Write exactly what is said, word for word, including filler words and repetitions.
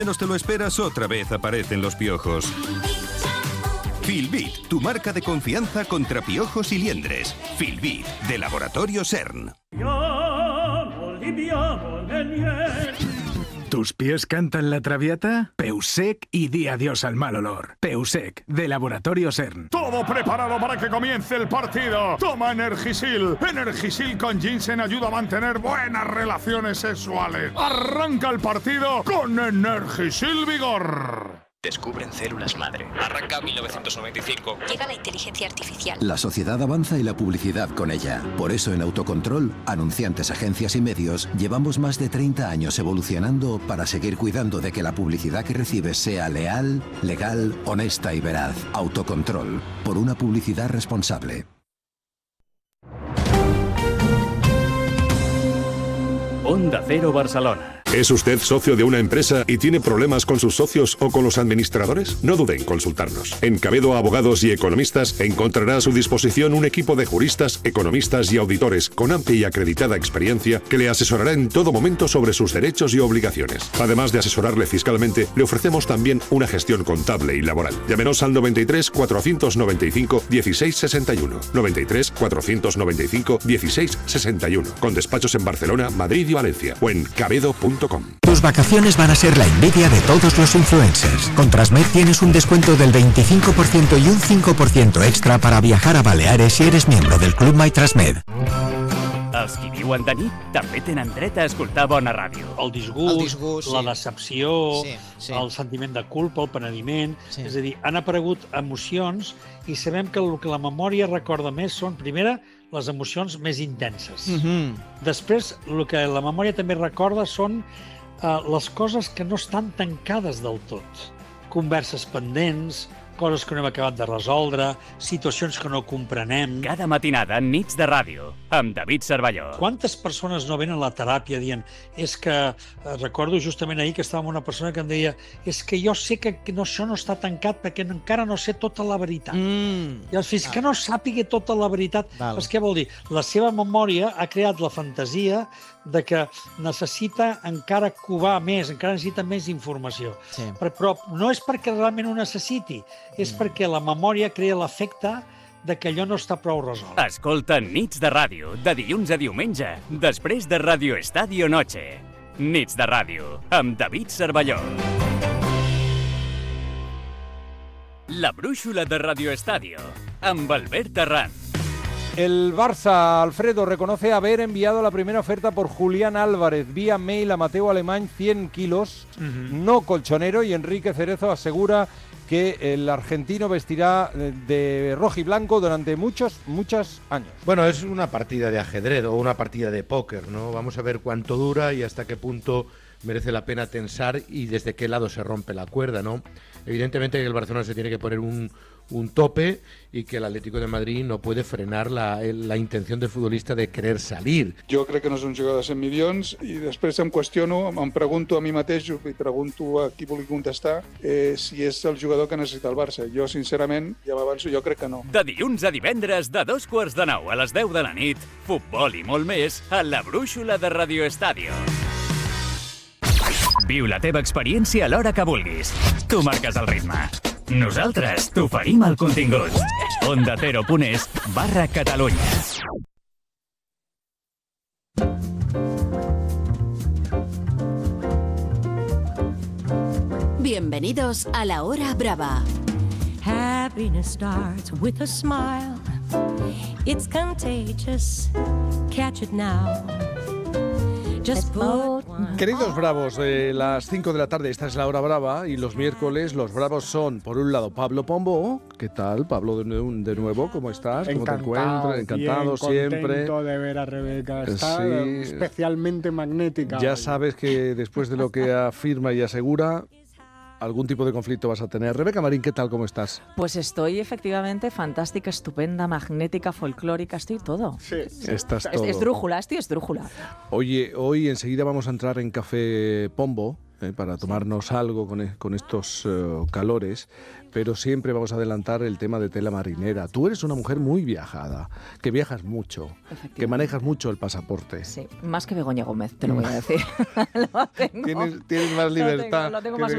Menos te lo esperas, otra vez aparecen los piojos. Filbit, tu marca de confianza contra piojos y liendres. Filbit, de Laboratorio CERN. ¿Tus pies cantan la traviata? Peusec y di adiós al mal olor. Peusec, de Laboratorio CERN. Todo preparado para que comience el partido. Toma Energisil. Energisil con ginseng ayuda a mantener buenas relaciones sexuales. Arranca el partido con Energisil Vigor. Descubren células madre. Arranca mil novecientos noventa y cinco. Llega la inteligencia artificial. La sociedad avanza y la publicidad con ella. Por eso en Autocontrol, anunciantes, agencias y medios, llevamos más de treinta años evolucionando para seguir cuidando de que la publicidad que recibes sea leal, legal, honesta y veraz. Autocontrol, por una publicidad responsable. Onda Cero Barcelona. ¿Es usted socio de una empresa y tiene problemas con sus socios o con los administradores? No dude en consultarnos. En Cabedo Abogados y Economistas encontrará a su disposición un equipo de juristas, economistas y auditores con amplia y acreditada experiencia que le asesorará en todo momento sobre sus derechos y obligaciones. Además de asesorarle fiscalmente, le ofrecemos también una gestión contable y laboral. Llámenos al noventa y tres, cuatrocientos noventa y cinco, dieciséis sesenta y uno. noventa y tres, cuatrocientos noventa y cinco, dieciséis sesenta y uno. Con despachos en Barcelona, Madrid y Valencia. O en cabedo punto com. Tus vacaciones van a ser la envidia de todos los influencers. Con Transmed tienes un descuento del veinticinco por ciento y un cinco por ciento extra para viajar a Baleares si eres miembro del Club My Transmed. Els qui viuen de nit també tenen dret a escoltar bona ràdio. El disgust, el disgust la sí. decepció, sí, sí. el sentiment de culpa, el penediment... Sí. És a dir, han aparegut emocions i sabem que el que la memòria recorda més són, primera, les emocions més intenses. Mm-hmm. Després, el que la memòria també recorda són uh, les coses que no estan tancades del tot. Converses pendents, coses que no hem acabat de resoldre, situacions que no comprenem... Cada matinada, Nits de Ràdio, amb David Cervelló. Quantes persones no venen a la teràpia dient és que, eh, recordo justament ahir que estava amb una persona que em deia és que jo sé que no, això no està tancat perquè encara no sé tota la veritat. Mm. I fins ah. que no sàpiga tota la veritat, doncs què vol dir? La seva memòria ha creat la fantasia de que necessita encara covar més, encara necessita més informació. Sí. Però, però no és perquè realment ho necessiti, és mm. perquè la memòria crea l'efecte de que allò no està prou resolt. Escolta Nits de Ràdio, de dilluns a diumenge, després de Radio Estadio Noche. Nits de Ràdio, amb David Cervelló. La brúixola de Radio Estadio, amb Albert Terrán. El Barça, Alfredo, reconoce haber enviado la primera oferta por Julián Álvarez vía mail a Mateo Alemany, cien kilos, uh-huh. no colchonero, y Enrique Cerezo asegura que el argentino vestirá de rojo y blanco durante muchos, muchos años. Bueno, es una partida de ajedrez o una partida de póker, ¿no? Vamos a ver cuánto dura y hasta qué punto merece la pena tensar y desde qué lado se rompe la cuerda, ¿no? Evidentemente que el Barcelona se tiene que poner un, un tope y que el Atlético de Madrid no puede frenar la, la intención del futbolista de querer salir. Jo crec que no és un jugador de cent milions i després em qüestiono, em pregunto a mi mateix i pregunto a qui vulgui contestar eh, si és el jugador que necessita el Barça. Jo, sincerament, ja m'avanço, jo crec que no. De dilluns a divendres, de dos quarts de nou a les deu de la nit, futbol i molt més a la brúixola de Radio Estadio. Viu la teva experiència a l'hora que vulguis. Tu marques el ritme. Nosaltres t'oferim el contingut. Onda Cero punt es barra Catalunya. Bienvenidos a La Hora Brava. Happiness starts with a smile. It's contagious. Catch it now. Just put one. Queridos bravos, de las cinco de la tarde, esta es La Hora Brava, y los miércoles los bravos son, por un lado, Pablo Pombo. ¿Qué tal, Pablo, de, de nuevo? ¿Cómo estás? ¿Cómo Encantado, te encuentras? Encantado bien, siempre. Contento de ver a Rebeca. Está sí. especialmente magnética. Ya hoy. sabes que después de lo que afirma y asegura, algún tipo de conflicto vas a tener. Rebeca Marín, ¿qué tal? ¿Cómo estás? Pues estoy efectivamente fantástica, estupenda, magnética, folclórica, estoy todo. Sí. Estás todo. Es, esdrújula, estoy esdrújula. Oye, hoy enseguida vamos a entrar en Café Pombo eh, para tomarnos sí. algo con, con estos uh, calores, pero siempre vamos a adelantar el tema de tela marinera. Tú eres una mujer muy viajada, que viajas mucho, que manejas mucho el pasaporte. Sí, más que Begoña Gómez, te lo voy a decir. lo tengo, ¿Tienes, tienes más libertad. Lo tengo, lo tengo más